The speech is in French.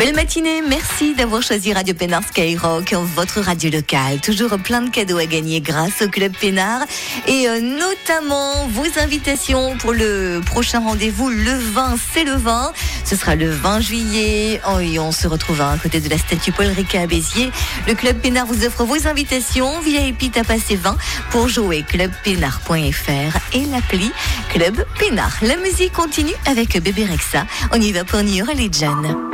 Belle matinée, merci d'avoir choisi Radio Pénard Skyrock, votre radio locale. Toujours plein de cadeaux à gagner grâce au Club Pénard et notamment vos invitations pour le prochain rendez-vous le 20, c'est le 20. Ce sera le 20 juillet et on se retrouve à côté de la statue Paul Ricard à Béziers. Le Club Pénard vous offre vos invitations via VIP Passer 20 pour jouer clubpénard.fr et l'appli Club Pénard. La musique continue avec Bébé Rexha. On y va pour New Orleans.